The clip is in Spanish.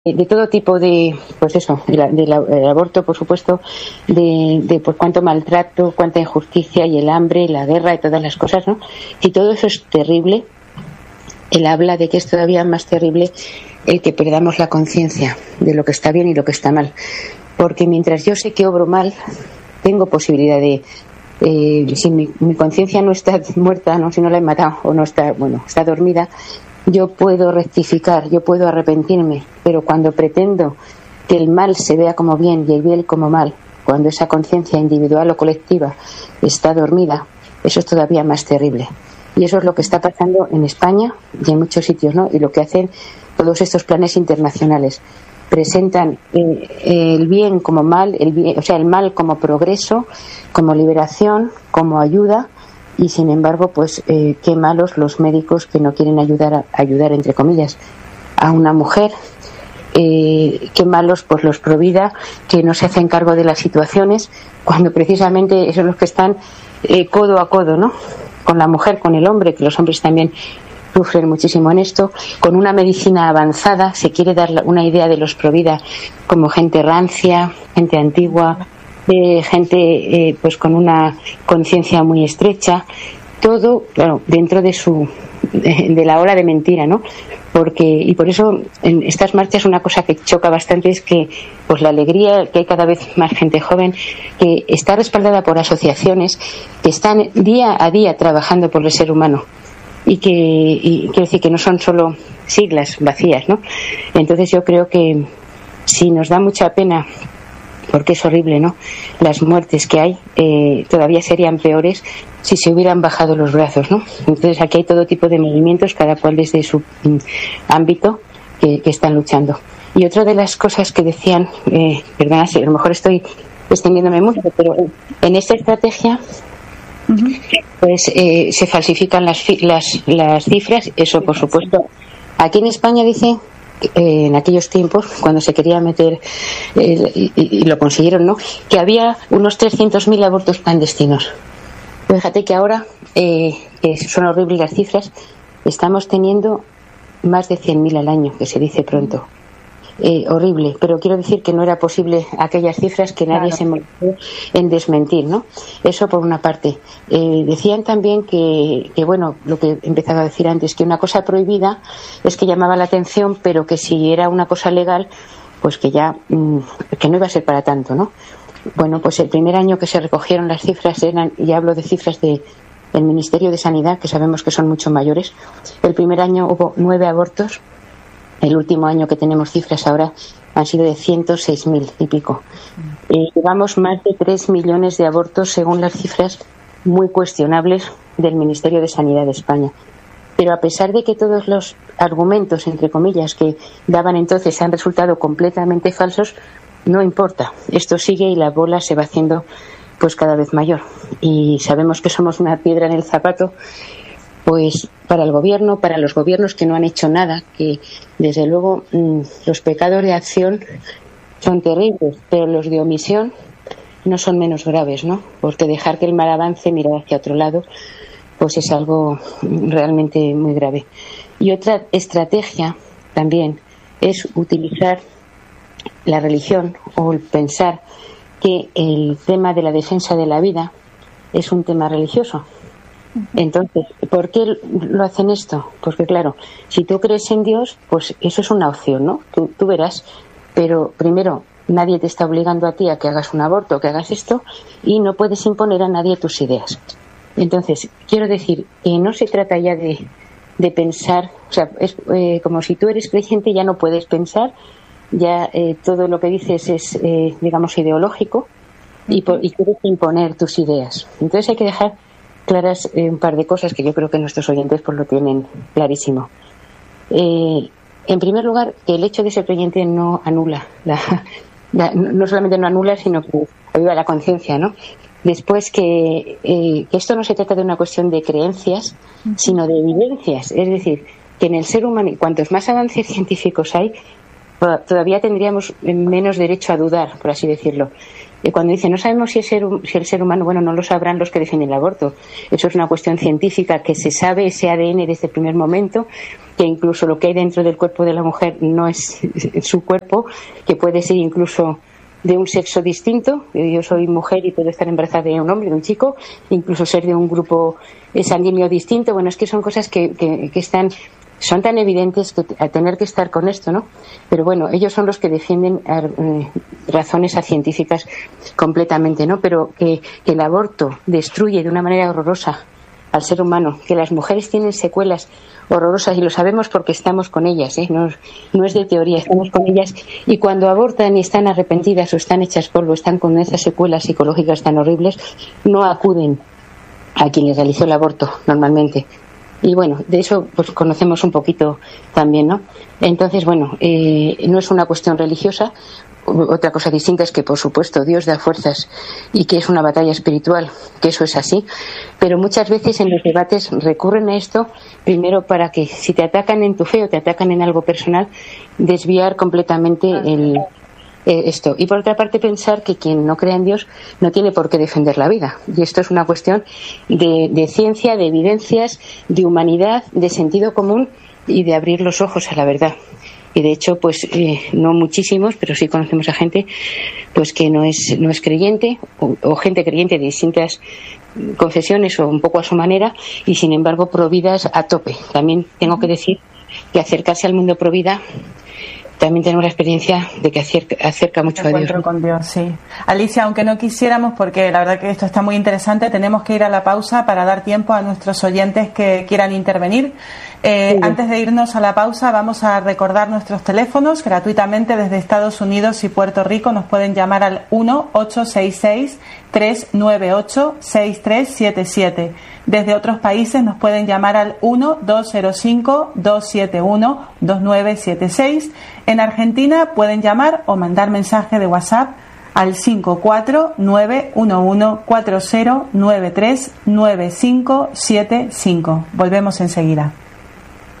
de todo tipo de, pues eso, del aborto, por supuesto, de pues cuánto maltrato, cuánta injusticia y el hambre, la guerra y todas las cosas, ¿no? Y todo eso es terrible. Él habla de que es todavía más terrible el que perdamos la conciencia de lo que está bien y lo que está mal. Porque mientras yo sé que obro mal, tengo posibilidad de, si mi conciencia no está muerta, no, si no la he matado o no está, bueno, está dormida, yo puedo rectificar, yo puedo arrepentirme, pero cuando pretendo que el mal se vea como bien y el bien como mal, cuando esa conciencia individual o colectiva está dormida, eso es todavía más terrible. Y eso es lo que está pasando en España y en muchos sitios, ¿no? Y lo que hacen todos estos planes internacionales. Presentan el bien como mal, el bien, o sea, el mal como progreso, como liberación, como ayuda, y sin embargo, pues qué malos los médicos que no quieren ayudar entre comillas, a una mujer, qué malos pues los pro vida que no se hacen cargo de las situaciones, cuando precisamente esos son los que están codo a codo, ¿no? Con la mujer, con el hombre, que los hombres también sufren muchísimo en esto. Con una medicina avanzada se quiere dar una idea de los pro vida como gente rancia, gente antigua, gente pues con una conciencia muy estrecha, todo claro dentro de la ola de mentira, ¿no? Y por eso en estas marchas una cosa que choca bastante es que pues la alegría, que hay cada vez más gente joven que está respaldada por asociaciones que están día a día trabajando por el ser humano y quiero decir que no son solo siglas vacías, ¿no? Entonces yo creo que si nos da mucha pena, porque es horrible, ¿no?, las muertes que hay, todavía serían peores si se hubieran bajado los brazos, ¿no? Entonces aquí hay todo tipo de movimientos, cada cual desde su ámbito, que están luchando. Y otra de las cosas que decían, perdona si a lo mejor estoy extendiéndome mucho, pero en esta estrategia pues se falsifican las cifras, eso por supuesto. Aquí en España dice en aquellos tiempos, cuando se quería meter, y lo consiguieron, ¿no?, que había unos 300.000 abortos clandestinos. Fíjate que ahora, que son horribles las cifras, estamos teniendo más de 100.000 al año, que se dice pronto. Horrible, pero quiero decir que no era posible aquellas cifras, que nadie se molestó en desmentir, ¿no? Eso por una parte. Decían también que bueno, lo que empezaba a decir antes, que una cosa prohibida es que llamaba la atención, pero que si era una cosa legal, pues que ya que no iba a ser para tanto, ¿no? Bueno, pues el primer año que se recogieron las cifras eran, y hablo de cifras del Ministerio de Sanidad, que sabemos que son mucho mayores, el primer año hubo 9 abortos. El último año que tenemos cifras ahora han sido de 106.000 y pico. Llevamos más de 3 millones de abortos según las cifras muy cuestionables del Ministerio de Sanidad de España. Pero a pesar de que todos los argumentos, entre comillas, que daban entonces han resultado completamente falsos, no importa. Esto sigue y la bola se va haciendo pues cada vez mayor. Y sabemos que somos una piedra en el zapato, pues para el gobierno, para los gobiernos que no han hecho nada, que desde luego los pecados de acción son terribles, pero los de omisión no son menos graves, ¿no? Porque dejar que el mal avance, mirar hacia otro lado, pues es algo realmente muy grave. Y otra estrategia también es utilizar la religión o el pensar que el tema de la defensa de la vida es un tema religioso. Entonces, ¿por qué lo hacen esto? Porque claro, si tú crees en Dios, pues eso es una opción, ¿no? Tú verás, pero primero, nadie te está obligando a ti a que hagas un aborto, que hagas esto, y no puedes imponer a nadie tus ideas. Entonces, quiero decir que no se trata ya de pensar, o sea, es como si tú eres creyente ya no puedes pensar, ya todo lo que dices es, digamos, ideológico, y quieres imponer tus ideas. Entonces hay que dejar claras un par de cosas que yo creo que nuestros oyentes pues lo tienen clarísimo. En primer lugar, que el hecho de ser creyente no anula no solamente no anula, sino que ayuda a la conciencia, ¿no? Después que esto no se trata de una cuestión de creencias, sino de evidencias. Es decir, que en el ser humano, y cuantos más avances científicos hay, todavía tendríamos menos derecho a dudar, por así decirlo. Cuando dicen no sabemos si el ser humano, bueno, no lo sabrán los que defienden el aborto. Eso es una cuestión científica que se sabe ese ADN desde el primer momento, que incluso lo que hay dentro del cuerpo de la mujer no es su cuerpo, que puede ser incluso de un sexo distinto. Yo soy mujer y puedo estar embarazada de un hombre, de un chico, incluso ser de un grupo sanguíneo distinto. Bueno, es que son cosas que son tan evidentes que a tener que estar con esto, ¿no? Pero bueno, ellos son los que defienden razones científicas completamente, ¿no? Pero que el aborto destruye de una manera horrorosa al ser humano, que las mujeres tienen secuelas horrorosas y lo sabemos porque estamos con ellas, no es de teoría, estamos con ellas, y cuando abortan y están arrepentidas o están hechas polvo, están con esas secuelas psicológicas tan horribles, no acuden a quien les realizó el aborto normalmente. Y bueno, de eso pues conocemos un poquito también, ¿no? Entonces, bueno, no es una cuestión religiosa. Otra cosa distinta es que, por supuesto, Dios da fuerzas y que es una batalla espiritual, que eso es así. Pero muchas veces en los debates recurren a esto, primero para que si te atacan en tu fe o te atacan en algo personal, desviar completamente esto. Y por otra parte pensar que quien no crea en Dios no tiene por qué defender la vida. Y esto es una cuestión de ciencia, de evidencias, de humanidad, de sentido común y de abrir los ojos a la verdad. Y de hecho, pues no muchísimos, pero sí conocemos a gente pues que no es creyente o gente creyente de distintas confesiones o un poco a su manera, y sin embargo providas a tope. También tengo que decir que acercarse al mundo provida también tenemos la experiencia de que acerca mucho a Dios. Encuentro con Dios, sí. Alicia, aunque no quisiéramos, porque la verdad que esto está muy interesante, tenemos que ir a la pausa para dar tiempo a nuestros oyentes que quieran intervenir. Sí. Antes de irnos a la pausa, vamos a recordar nuestros teléfonos gratuitamente desde Estados Unidos y Puerto Rico. Nos pueden llamar al 1-866-398-6377. Desde otros países nos pueden llamar al 1-205-271-2976. En Argentina pueden llamar o mandar mensaje de WhatsApp al 5491140939575. Volvemos enseguida.